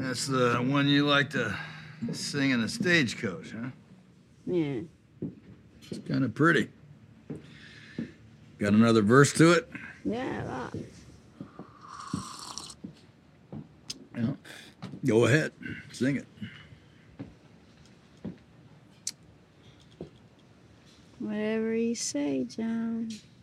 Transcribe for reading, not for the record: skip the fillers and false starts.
That's the one you like to sing in the stagecoach, huh? Yeah. It's kind of pretty. Got another verse to it? Yeah, lots. Yeah. Go ahead, sing it. Whatever you say, John.